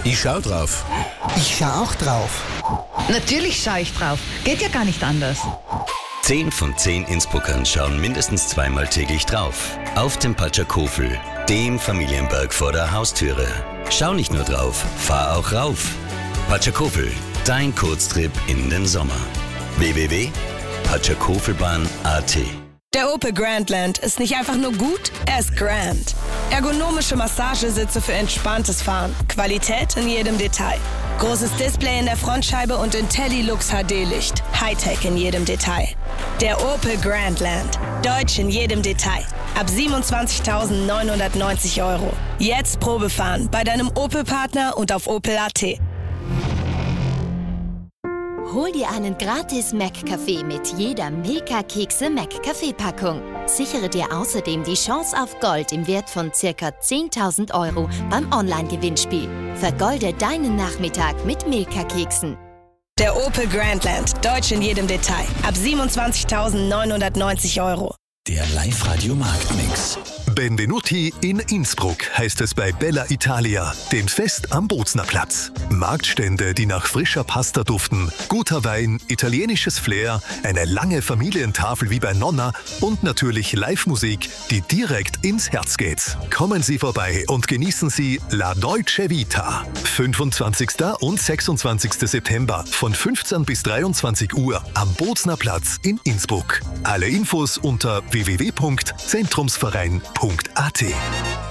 Ich schau drauf. Ich schau auch drauf. Natürlich schaue ich drauf. Geht ja gar nicht anders. 10 von 10 Innsbruckern schauen mindestens zweimal täglich drauf. Auf dem Patschakofel, dem Familienberg vor der Haustüre. Schau nicht nur drauf, fahr auch rauf. Patschakofel, dein Kurztrip in den Sommer. www.patschakofelbahn.at. Der Opel Grandland ist nicht einfach nur gut, er ist grand. Ergonomische Massagesitze für entspanntes Fahren. Qualität in jedem Detail. Großes Display in der Frontscheibe und IntelliLux HD-Licht. Hightech in jedem Detail. Der Opel Grandland. Deutsch in jedem Detail. Ab 27.990 €. Jetzt Probefahren bei deinem Opel-Partner und auf opel.at. Hol dir einen gratis Mac-Kaffee mit jeder Milka-Kekse Mac-Kaffee-Packung. Sichere dir außerdem die Chance auf Gold im Wert von ca. 10.000 € beim Online-Gewinnspiel. Vergolde deinen Nachmittag mit Milka-Keksen. Der Opel Grandland. Deutsch in jedem Detail. Ab 27.990 €. Der Live-Radio Marktmix. Benvenuti in Innsbruck heißt es bei Bella Italia, dem Fest am Bozner Platz. Marktstände, die nach frischer Pasta duften, guter Wein, italienisches Flair, eine lange Familientafel wie bei Nonna und natürlich Live-Musik, die direkt ins Herz geht. Kommen Sie vorbei und genießen Sie La Dolce Vita. 25. und 26. September von 15 bis 23 Uhr am Bozner Platz in Innsbruck. Alle Infos unter www.zentrumsverein.at.